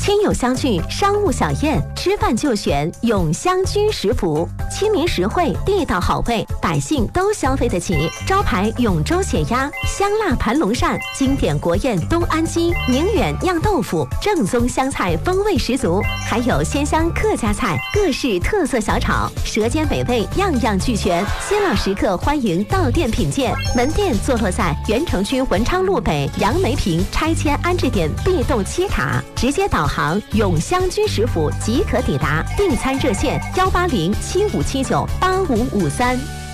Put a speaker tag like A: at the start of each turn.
A: 亲友相聚，商务小宴，吃饭就选永香居食府，亲民实惠，地道好味，百姓都消费得起。招牌永州血鸭、香辣盘龙鳝，经典国宴东安鸡、宁远酿豆腐，正宗湘菜风味十足，还有鲜香客家菜，各式特色小炒，舌尖美味样样俱全。新老食客欢迎到店品鉴。门店坐落在原城区文昌路北杨梅坪拆迁安置点 B 栋7塔，直接导航永香居食府即可抵达。订餐热线：18075798553。